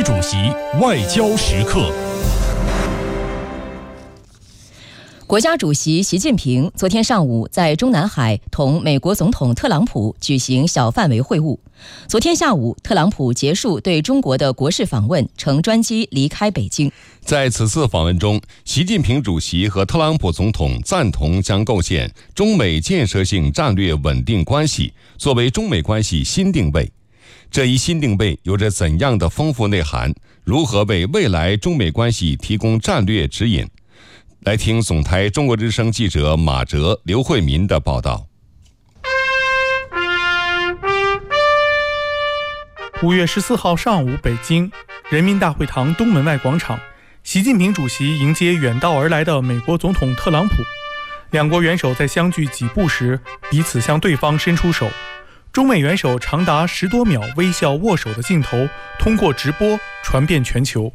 主席外交时刻。 国家主席习近平昨天上午在中南海同美国总统特朗普举行小范围会晤。昨天下午，特朗普结束对中国的国事访问，乘专机离开北京。 在此次访问中，习近平主席和特朗普总统赞同将构建中美建设性战略稳定关系作为中美关系新定位。这一新定位有着怎样的丰富内涵？如何为未来中美关系提供战略指引？来听总台中国之声记者马哲、刘慧民的报道。 5月14号上午，北京人民大会堂东门外广场，习近平主席迎接远道而来的美国总统特朗普。两国元首在相距几步时，彼此向对方伸出手。中美元首长达10多秒微笑握手的镜头，通过直播传遍全球。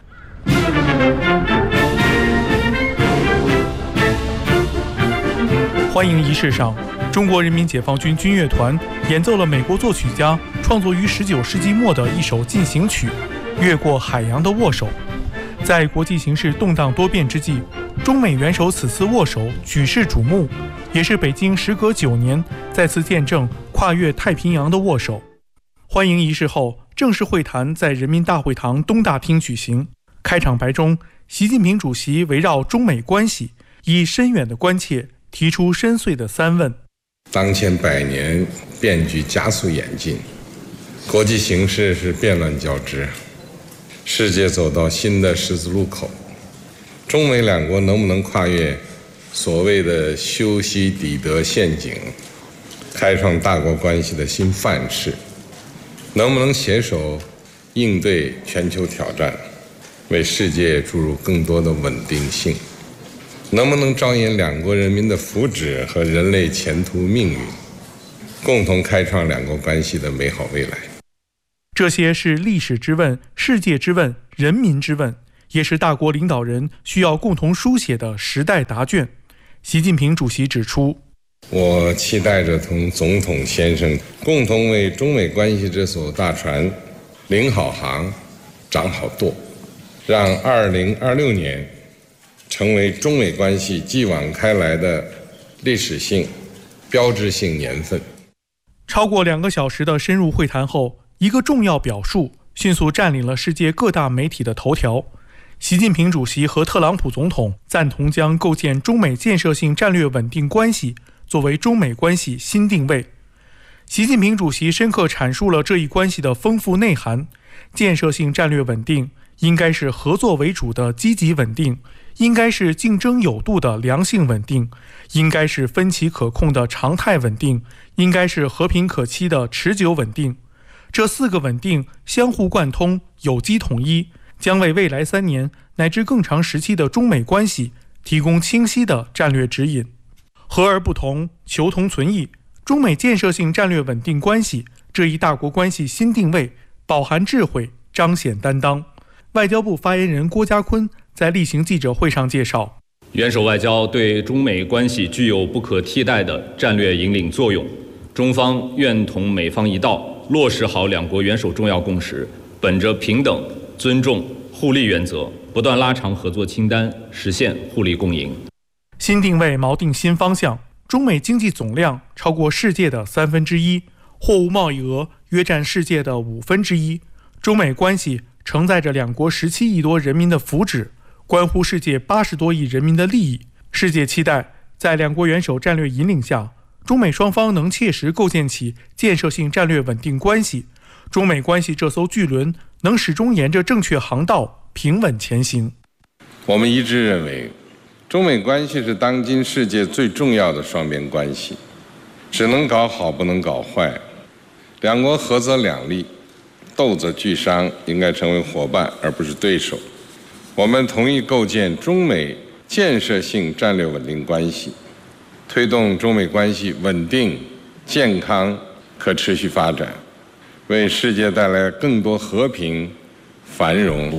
欢迎仪式上，中国人民解放军军乐团演奏了美国作曲家创作于19世纪末的一首进行曲《越过海洋的握手》。在国际形势动荡多变之际，中美元首此次握手举世瞩目，也是北京时隔9年再次见证跨越太平洋的握手。欢迎仪式后，正式会谈在人民大会堂东大厅举行。开场白中，习近平主席围绕中美关系，以深远的关切提出深邃的3问。 当前100年变局加速演进，国际形势是变乱交织，世界走到新的十字路口，中美两国能不能跨越所谓的修昔底德陷阱，开创大国关系的新范式？能不能携手应对全球挑战，为世界注入更多的稳定性？能不能着眼两国人民的福祉和人类前途命运，共同开创两国关系的美好未来？ 这些是历史之问、世界之问、人民之问，也是大国领导人需要共同书写的时代答卷。习近平主席指出， 我期待着同总统先生共同为中美关系这艘大船领好航、掌好舵，让2026年成为中美关系继往开来的历史性、标志性年份。 超过2个小时的深入会谈后，一个重要表述迅速占领了世界各大媒体的头条。习近平主席和特朗普总统赞同将构建中美建设性战略稳定关系作为中美关系新定位。习近平主席深刻阐述了这一关系的丰富内涵：建设性战略稳定应该是合作为主的积极稳定，应该是竞争有度的良性稳定，应该是分歧可控的常态稳定，应该是和平可期的持久稳定。这4个稳定相互贯通，有机统一，将为未来3年乃至更长时期的中美关系提供清晰的战略指引。和而不同，求同存异，中美建设性战略稳定关系这一大国关系新定位，饱含智慧，彰显担当。外交部发言人郭家坤在例行记者会上介绍， 元首外交对中美关系具有不可替代的战略引领作用，中方愿同美方一道，落实好两国元首重要共识，本着平等、尊重、互利原则，不断拉长合作清单，实现互利共赢。 新定位锚定新方向，中美经济总量超过世界的1/3，货物贸易额约占世界的1/5，中美关系承载着两国17亿多人民的福祉，关乎世界80多亿人民的利益。世界期待在两国元首战略引领下，中美双方能切实构建起建设性战略稳定关系，中美关系这艘巨轮能始终沿着正确航道平稳前行。 我们一致认为，中美关系是当今世界最重要的双边关系，只能搞好不能搞坏，两国合则两利，斗则俱伤，应该成为伙伴而不是对手。我们同意构建中美建设性战略稳定关系，推动中美关系稳定、健康、可持续发展，为世界带来更多和平、繁荣。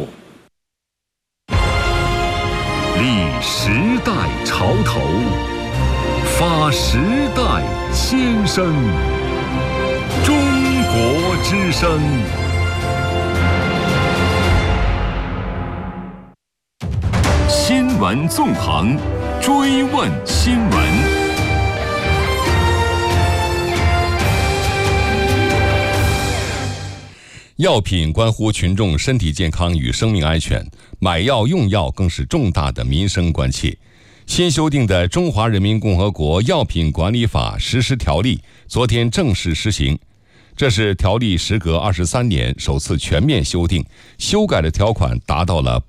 立时代潮头，发时代先声。中国之声。 闻纵横，追问新闻。 药品关乎群众身体健康与生命安全，买药用药更是重大的民生关切。新修订的《中华人民共和国药品管理法实施条例》昨天正式施行，这是条例时隔23年首次全面修订，修改的条款达到了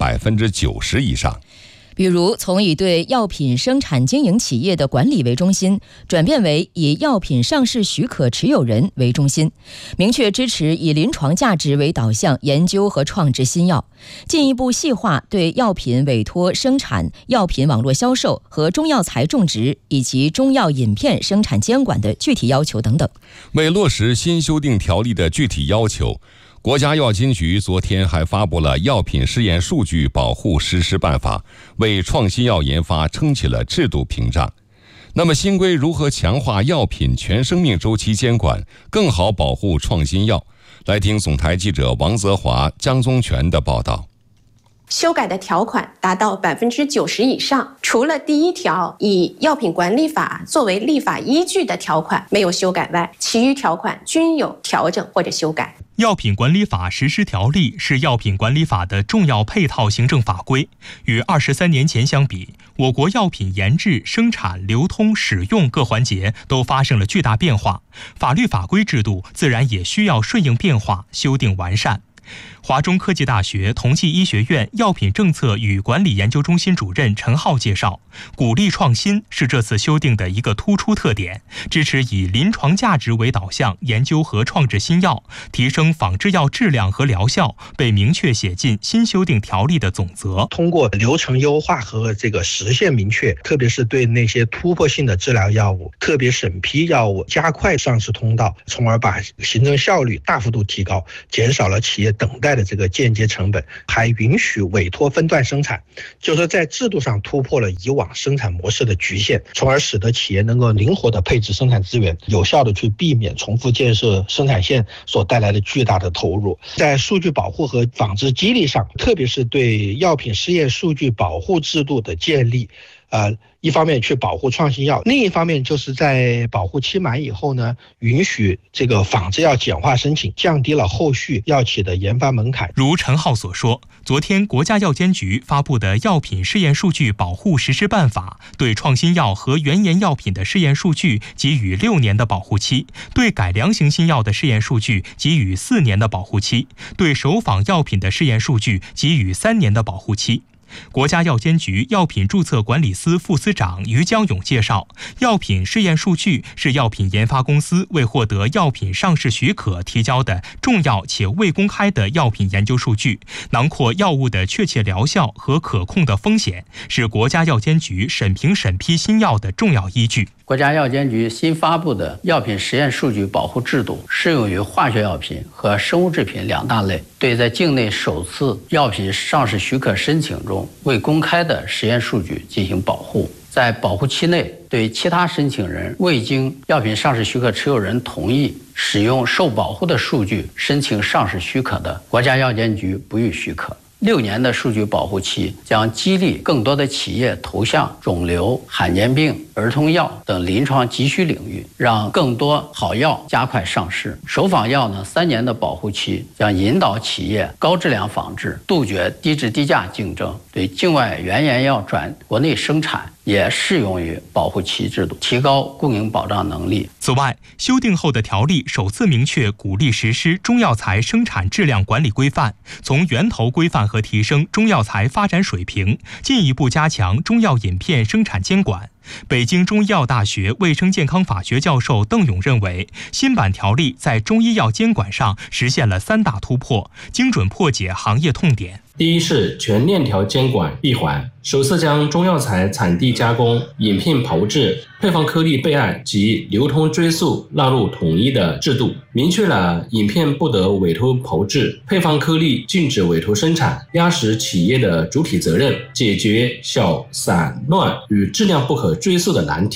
90%以上。 比如，从以对药品生产经营企业的管理为中心，转变为以药品上市许可持有人为中心，明确支持以临床价值为导向研究和创制新药，进一步细化对药品委托生产、药品网络销售和中药材种植以及中药饮片生产监管的具体要求等等。 为落实新修订条例的具体要求，国家药监局昨天还发布了《药品试验数据保护实施办法》，为创新药研发撑起了制度屏障。那么新规如何强化药品全生命周期监管，更好保护创新药？来听总台记者王泽华、江宗全的报道。 修改的条款达到90%以上，除了第1条以药品管理法作为立法依据的条款没有修改外，其余条款均有调整或者修改。 药品管理法实施条例是药品管理法的重要配套行政法规。与23年前相比，我国药品研制、生产、流通、使用各环节都发生了巨大变化，法律法规制度自然也需要顺应变化，修订完善。华中科技大学同济医学院药品政策与管理研究中心主任陈浩介绍，鼓励创新是这次修订的一个突出特点，支持以临床价值为导向研究和创制新药，提升仿制药质量和疗效，被明确写进新修订条例的总则。 通过流程优化和这个实现明确，特别是对那些突破性的治疗药物、特别审批药物加快上市通道，从而把行政效率大幅度提高，减少了企业等待的这个间接成本，还允许委托分段生产，就是在制度上突破了以往生产模式的局限，从而使得企业能够灵活地配置生产资源，有效地去避免重复建设生产线所带来的巨大的投入。在数据保护和仿制激励上，特别是对药品试验数据保护制度的建立，一方面去保护创新药，另一方面就是在保护期满以后呢，允许这个仿制药简化申请，降低了后续药企的研发门槛。 如陈浩所说，昨天国家药监局发布的《药品试验数据保护实施办法》对创新药和原研药品的试验数据给予6年的保护期，对改良型新药的试验数据给予4年的保护期，对首仿药品的试验数据给予3年的保护期。国家药监局药品注册管理司副司长于江勇介绍，药品试验数据是药品研发公司为获得药品上市许可提交的重要且未公开的药品研究数据，囊括药物的确切疗效和可控的风险，是国家药监局审评审批新药的重要依据。 国家药监局新发布的药品实验数据保护制度适用于化学药品和生物制品2大类，对在境内首次药品上市许可申请中未公开的实验数据进行保护。在保护期内，对其他申请人未经药品上市许可持有人同意使用受保护的数据申请上市许可的，国家药监局不予许可。6年的数据保护期将激励更多的企业投向肿瘤、罕见病、儿童药等临床急需领域，让更多好药加快上市。首仿药呢，3年的保护期将引导企业高质量仿制，杜绝低质低价竞争，对境外原研药转国内生产也适用于保护期制度，提高供应保障能力。 此外，修订后的条例首次明确鼓励实施中药材生产质量管理规范，从源头规范和提升中药材发展水平，进一步加强中药饮片生产监管。北京中医药大学卫生健康法学教授邓勇认为，新版条例在中医药监管上实现了3大突破，精准破解行业痛点。 第一是全链条监管闭环，首次将中药材产地加工、饮片炮制、配方颗粒备案及流通追溯纳入统一的制度，明确了饮片不得委托炮制、配方颗粒禁止委托生产，压实企业的主体责任，解决小散乱与质量不可追溯的难题。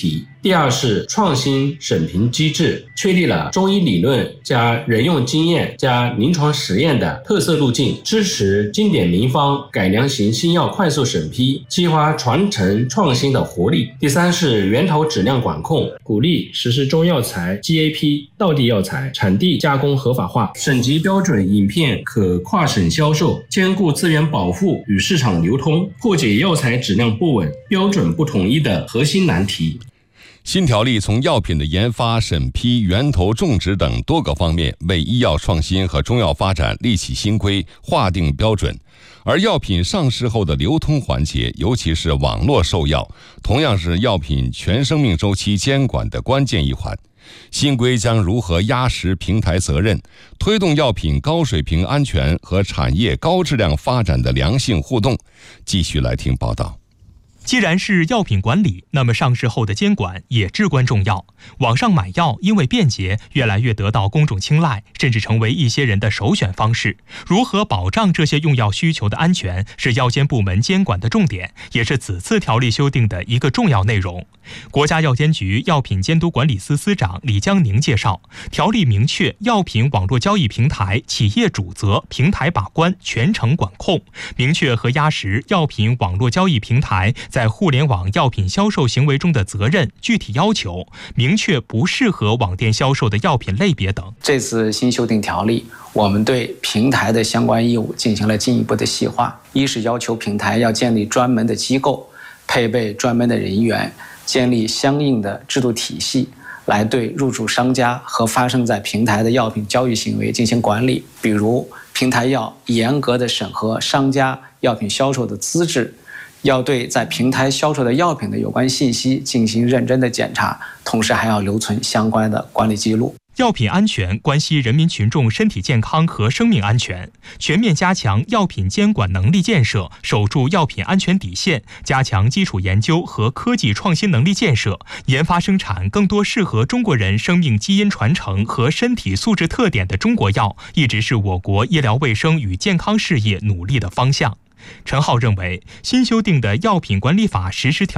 第二是创新审评机制，确立了中医理论加人用经验加临床实验的特色路径，支持经典名方改良型新药快速审批，激发传承创新的活力。第三是源头质量管控，鼓励实施中药材 GAP 道地药材产地加工合法化，省级标准饮片可跨省销售，兼顾资源保护与市场流通，破解药材质量不稳、标准不统一的核心难题。 新条例从药品的研发、审批、源头种植等多个方面，为医药创新和中药发展立起新规，划定标准。而药品上市后的流通环节，尤其是网络售药，同样是药品全生命周期监管的关键一环。新规将如何压实平台责任，推动药品高水平安全和产业高质量发展的良性互动？继续来听报道。 既然是药品管理，那么上市后的监管也至关重要。网上买药因为便捷，越来越得到公众青睐，甚至成为一些人的首选方式。如何保障这些用药需求的安全，是药监部门监管的重点，也是此次条例修订的一个重要内容。国家药监局药品监督管理司司长李江宁介绍，条例明确药品网络交易平台企业主责，平台把关，全程管控，明确和压实药品网络交易平台在互联网药品销售行为中的责任、具体要求，明确不适合网店销售的药品类别等。 这次新修订条例，我们对平台的相关义务进行了进一步的细化。一是要求平台要建立专门的机构，配备专门的人员，建立相应的制度体系，来对入驻商家和发生在平台的药品交易行为进行管理。比如，平台要严格的审核商家药品销售的资质，要对在平台销售的药品的有关信息进行认真的检查，同时还要留存相关的管理记录。 药品安全关系人民群众身体健康和生命安全，全面加强药品监管能力建设，守住药品安全底线，加强基础研究和科技创新能力建设，研发生产更多适合中国人生命基因传承和身体素质特点的中国药，一直是我国医疗卫生与健康事业努力的方向。陈浩认为，新修订的药品管理法实施条